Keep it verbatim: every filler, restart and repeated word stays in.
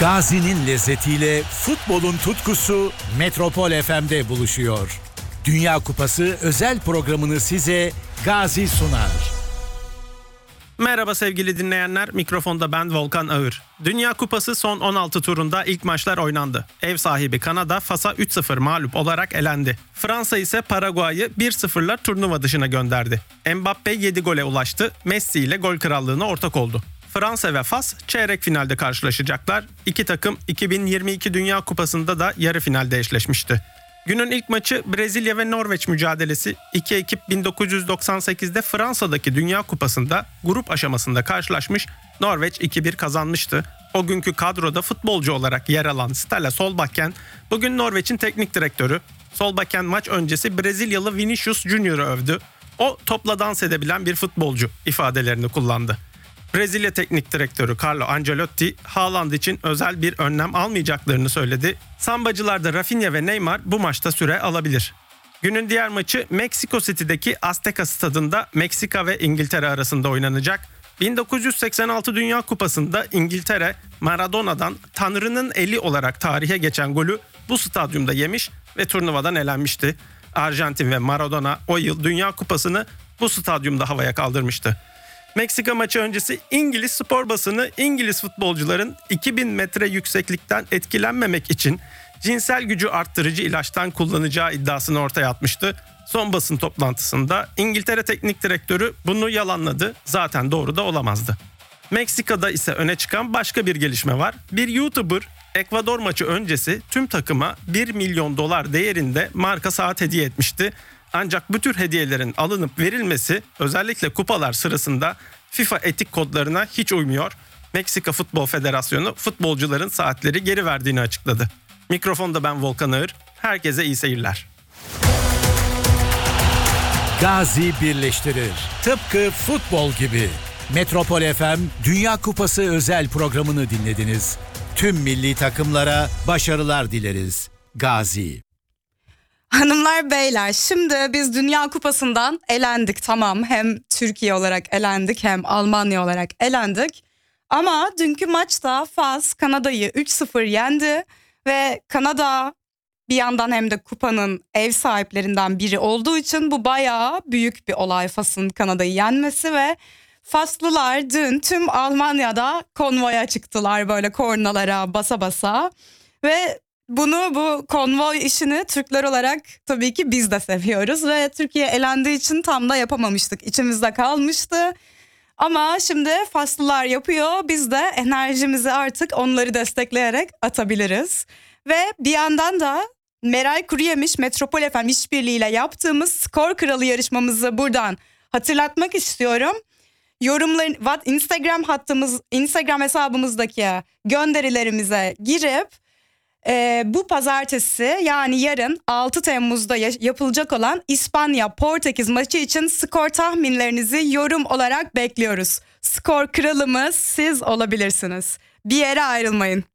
Gazi'nin lezzetiyle futbolun tutkusu Metropol F M'de buluşuyor. Dünya Kupası özel programını size Gazi sunar. Merhaba sevgili dinleyenler, mikrofonda ben Volkan Ağır. Dünya Kupası son on altı turunda ilk maçlar oynandı. Ev sahibi Kanada Fas'a üç sıfır mağlup olarak elendi. Fransa ise Paraguay'ı bir sıfırla turnuva dışına gönderdi. Mbappe yedi gole ulaştı, Messi ile gol krallığına ortak oldu. Fransa ve Fas çeyrek finalde karşılaşacaklar. İki takım iki bin yirmi iki Dünya Kupası'nda da yarı finalde eşleşmişti. Günün ilk maçı Brezilya ve Norveç mücadelesi. İki ekip bin dokuz yüz doksan sekizde Fransa'daki Dünya Kupası'nda grup aşamasında karşılaşmış. Norveç iki bir kazanmıştı. O günkü kadroda futbolcu olarak yer alan Ståle Solbakken bugün Norveç'in teknik direktörü. Solbakken maç öncesi Brezilyalı Vinicius Junior'ı övdü. O topla dans edebilen bir futbolcu ifadelerini kullandı. Brezilya Teknik Direktörü Carlo Ancelotti, Haaland için özel bir önlem almayacaklarını söyledi. Sambacılarda Rafinha ve Neymar bu maçta süre alabilir. Günün diğer maçı Meksiko City'deki Azteca Stadında Meksika ve İngiltere arasında oynanacak. bin dokuz yüz seksen altı Dünya Kupası'nda İngiltere, Maradona'dan Tanrı'nın eli olarak tarihe geçen golü bu stadyumda yemiş ve turnuvadan elenmişti. Arjantin ve Maradona o yıl Dünya Kupası'nı bu stadyumda havaya kaldırmıştı. Meksika maçı öncesi İngiliz spor basını İngiliz futbolcuların iki bin metre yükseklikten etkilenmemek için cinsel gücü arttırıcı ilaçtan kullanacağı iddiasını ortaya atmıştı. Son basın toplantısında İngiltere Teknik Direktörü bunu yalanladı. Zaten doğru da olamazdı. Meksika'da ise öne çıkan başka bir gelişme var. Bir YouTuber Ekvador maçı öncesi tüm takıma bir milyon dolar değerinde marka saat hediye etmişti. Ancak bu tür hediyelerin alınıp verilmesi özellikle kupalar sırasında FIFA etik kodlarına hiç uymuyor. Meksika Futbol Federasyonu futbolcuların saatleri geri verdiğini açıkladı. Mikrofonda ben Volkan Ağır. Herkese iyi seyirler. Gazi birleştirir. Tıpkı futbol gibi. Metropol F M Dünya Kupası özel programını dinlediniz. Tüm milli takımlara başarılar dileriz. Gazi. Hanımlar beyler, şimdi biz Dünya Kupası'ndan elendik, tamam, hem Türkiye olarak elendik hem Almanya olarak elendik. Ama dünkü maçta Fas Kanada'yı üç sıfır yendi ve Kanada bir yandan hem de kupanın ev sahiplerinden biri olduğu için bu bayağı büyük bir olay, Fas'ın Kanada'yı yenmesi. Ve Faslılar dün tüm Almanya'da konvoya çıktılar, böyle kornalara basa basa. Ve bunu, bu konvoy işini Türkler olarak tabii ki biz de seviyoruz ve Türkiye elendiği için tam da yapamamıştık. İçimizde kalmıştı. Ama şimdi Faslılar yapıyor. Biz de enerjimizi artık onları destekleyerek atabiliriz. Ve bir yandan da Meral Kuruyemiş Metropol F M işbirliğiyle yaptığımız Skor Kralı yarışmamızı buradan hatırlatmak istiyorum. Yorumların Instagram hattımız, Instagram hesabımızdaki gönderilerimize girip Ee, bu pazartesi, yani yarın altı Temmuz'da yapılacak olan İspanya-Portekiz maçı için skor tahminlerinizi yorum olarak bekliyoruz. Skor kralımız siz olabilirsiniz. Bir yere ayrılmayın.